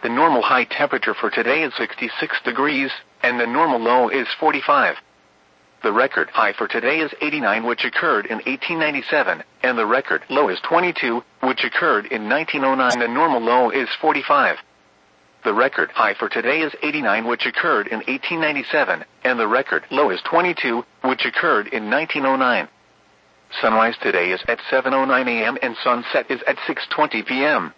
The normal high temperature for today is 66 degrees, and the normal low is 45. The record high for today is 89, which occurred in 1897, and the record low is 22, which occurred in 1909. The normal low is 45. The record high for today is 89, which occurred in 1897, and the record low is 22, which occurred in 1909. Sunrise today is at 7:09 a.m. and sunset is at 6:20 p.m.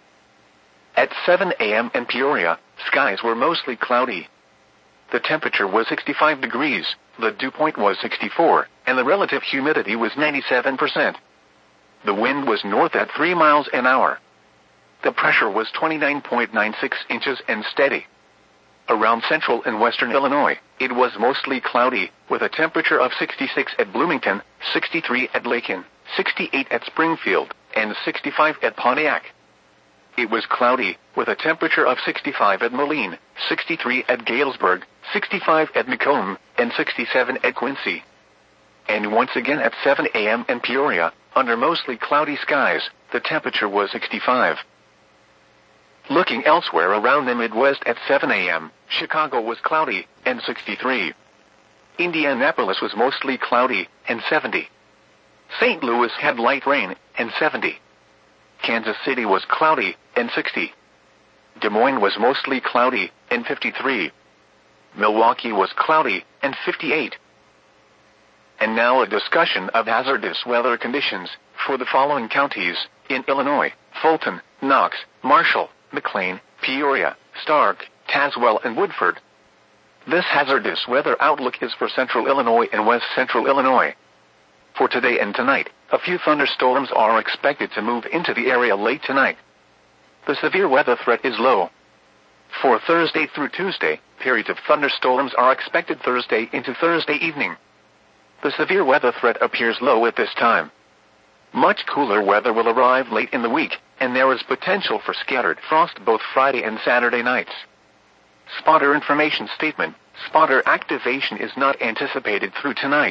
At 7 a.m. in Peoria, skies were mostly cloudy. The temperature was 65 degrees, the dew point was 64, and the relative humidity was 97%. The wind was north at 3 miles an hour. The pressure was 29.96 inches and steady. Around central and western Illinois, it was mostly cloudy, with a temperature of 66 at Bloomington, 63 at Lakin, 68 at Springfield, and 65 at Pontiac. It was cloudy, with a temperature of 65 at Moline, 63 at Galesburg, 65 at Macomb, and 67 at Quincy. And once again at 7 a.m. in Peoria, under mostly cloudy skies, the temperature was 65. Looking elsewhere around the Midwest at 7 a.m., Chicago was cloudy, and 63. Indianapolis was mostly cloudy, and 70. St. Louis had light rain, and 70. Kansas City was cloudy, and 60. Des Moines was mostly cloudy, and 53. Milwaukee was cloudy, and 58. And now a discussion of hazardous weather conditions for the following counties in Illinois: Fulton, Knox, Marshall, McLean, Peoria, Stark, Tazewell, and Woodford. This hazardous weather outlook is for central Illinois and west central Illinois. For today and tonight, a few thunderstorms are expected to move into the area late tonight. The severe weather threat is low. For Thursday through Tuesday, periods of thunderstorms are expected Thursday into Thursday evening. The severe weather threat appears low at this time. Much cooler weather will arrive late in the week, and there is potential for scattered frost both Friday and Saturday nights. Spotter information statement: spotter activation is not anticipated through tonight.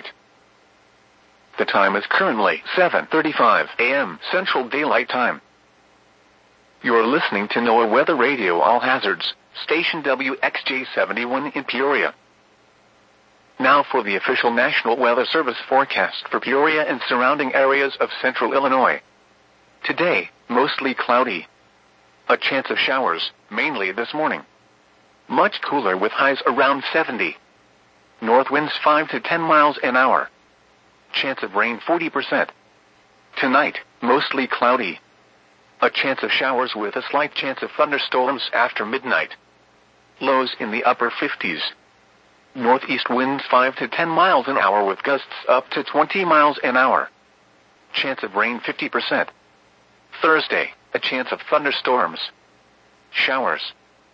The time is currently 7:35 a.m. Central Daylight Time. You're listening to NOAA Weather Radio All Hazards, station WXJ71 in Peoria. Now for the official National Weather Service forecast for Peoria and surrounding areas of central Illinois. Today, mostly cloudy. A chance of showers, mainly this morning. Much cooler with highs around 70. North winds 5 to 10 miles an hour. Chance of rain 40%. Tonight, mostly cloudy. A chance of showers with a slight chance of thunderstorms after midnight. Lows in the upper 50s. Northeast winds 5 to 10 miles an hour with gusts up to 20 miles an hour. Chance of rain 50%. Thursday, a chance of thunderstorms. Showers.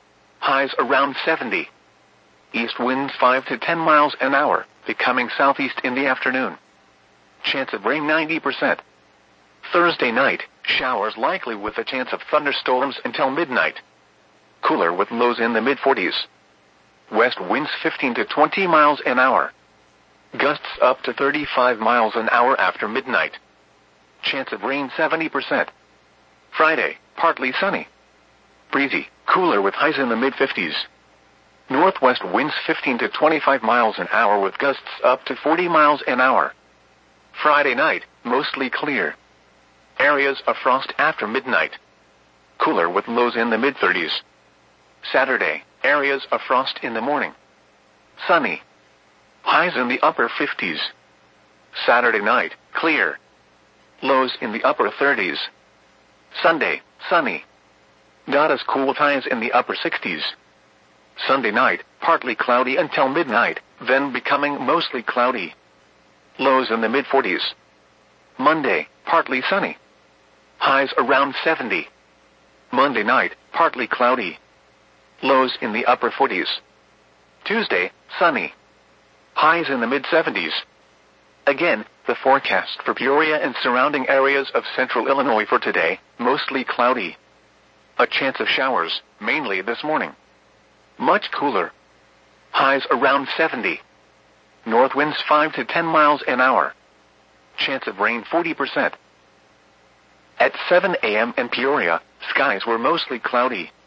Highs around 70. East winds 5 to 10 miles an hour, becoming southeast in the afternoon. Chance of rain 90%. Thursday night, showers likely with a chance of thunderstorms until midnight. Cooler with lows in the mid-40s. West winds 15 to 20 miles an hour. Gusts up to 35 miles an hour after midnight. Chance of rain 70%. Friday, partly sunny. Breezy, cooler with highs in the mid-50s. Northwest winds 15 to 25 miles an hour with gusts up to 40 miles an hour. Friday night, mostly clear. Areas of frost after midnight. Cooler with lows in the mid-30s. Saturday, areas of frost in the morning. Sunny. Highs in the upper 50s. Saturday night, clear. Lows in the upper 30s. Sunday, sunny. Not as cool, highs in the upper 60s. Sunday night, partly cloudy until midnight, then becoming mostly cloudy. Lows in the mid-40s. Monday, partly sunny. Highs around 70. Monday night, partly cloudy. Lows in the upper 40s. Tuesday, sunny. Highs in the mid-70s. Again, the forecast for Peoria and surrounding areas of central Illinois for today, mostly cloudy. A chance of showers, mainly this morning. Much cooler. Highs around 70. North winds 5 to 10 miles an hour. Chance of rain 40%. At 7 a.m. in Peoria, skies were mostly cloudy.